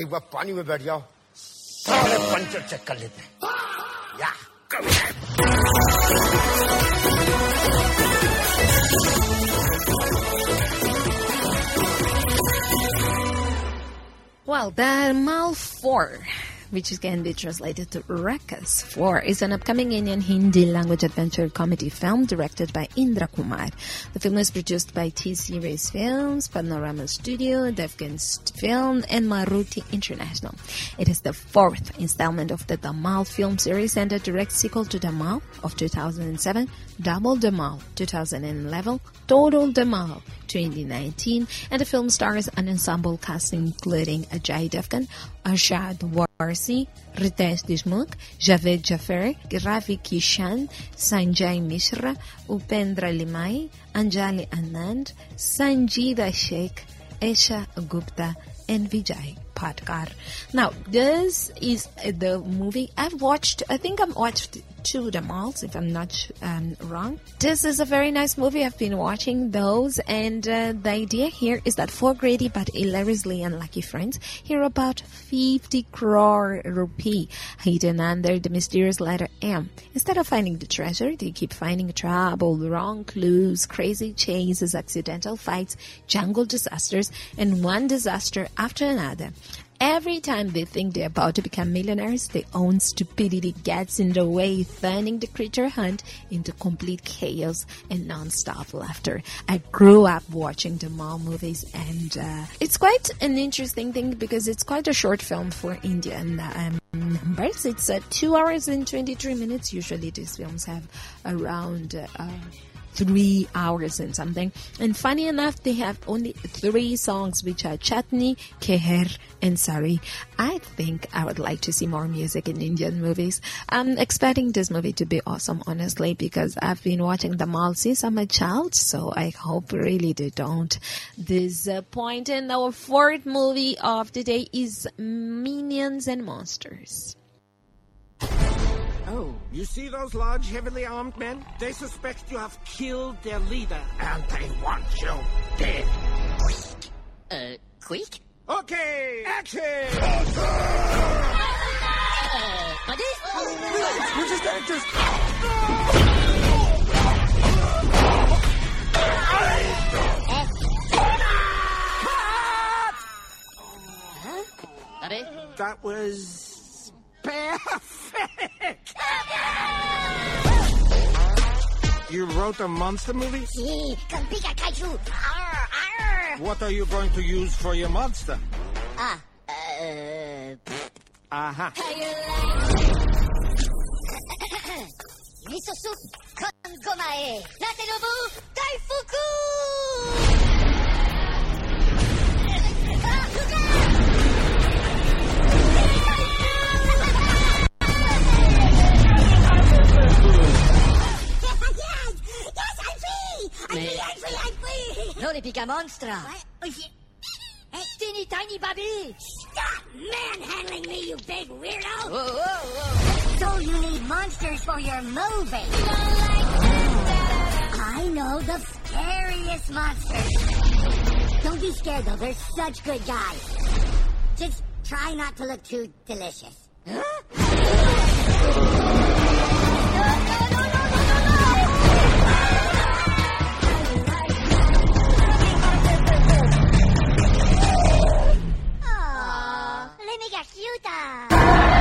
एक बार पानी में बैठ जाओ, सारे पंचर चेक कर लेते हैं। या Well, the Mal 4, which can be translated to Ruckus 4, is an upcoming Indian Hindi language adventure comedy film directed by Indra Kumar. The film is produced by T-Series Films, Panorama Studio, Devgan Film, and Maruti International. It is the fourth installment of the Dhamal film series and a direct sequel to Dhamal of 2007, Double Dhamal 2011, Total Dhamal 2019, and the film stars an ensemble cast including Ajay Devgan, Arshad Warsi, Ritesh Deshmukh, Javed Jaffer, Ravi Kishan, Sanjay Mishra, Upendra Limai, Anjali Anand, Sanjeeva Sheikh, Esha Gupta, and Vijay Patkar. Now, this is the movie I think I've watched two Dhamals, if I'm not wrong. This is a very nice movie. I've been watching those, and the idea here is that four greedy but hilariously unlucky friends hear about 50 crore rupee hidden under the mysterious letter M. Instead of finding the treasure, they keep finding trouble, wrong clues, crazy chases, accidental fights, jungle disasters, and one disaster after another. Every time they think they're about to become millionaires, their own stupidity gets in the way, turning the creature hunt into complete chaos and non-stop laughter. I grew up watching the Dhamal movies, and it's quite an interesting thing because it's quite a short film for Indian numbers. It's 2 hours and 23 minutes. Usually these films have around 3 hours and something. And funny enough, they have only 3 songs, which are Chutney, Keher, and Sari. I think I would like to see more music in Indian movies. I'm expecting this movie to be awesome, honestly, because I've been watching Dhamal since I'm a child, so I hope really they don't disappoint. And our fourth movie of the day is Minions and Monsters. Oh, you see those large, heavily armed men? They suspect you have killed their leader. and they want you dead. Quick? Okay, action! Buddy? We're just actors. Buddy? That was perfect. You wrote a monster movie? Sí, con pica kaiju. Arr, arr. What are you going to use for your monster? Aha. Miso soup con gomae. Latte nobu, daifuku! I'm free! No le pica monstra. What? Hey, teeny tiny Bobby! Stop manhandling me, you big weirdo! Whoa, whoa, whoa. So you need monsters for your movie? I know the scariest monsters. Don't be scared, though. They're such good guys. Just try not to look too delicious.